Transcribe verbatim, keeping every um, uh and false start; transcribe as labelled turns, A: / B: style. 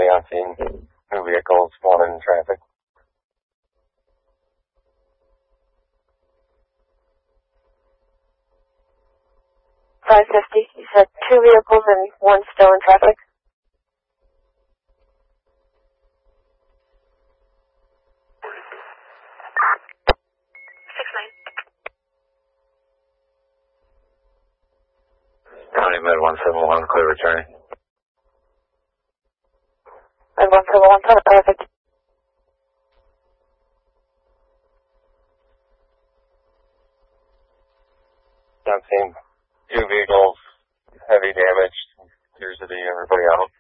A: on scene. Two vehicles, one in traffic.
B: five fifty. You said two vehicles and one still in traffic? six nine.
A: County Med one seven one, clear returning.
B: Med one seven one, perfect.
A: On scene. Two vehicles, heavy damage. Appears to be everybody out.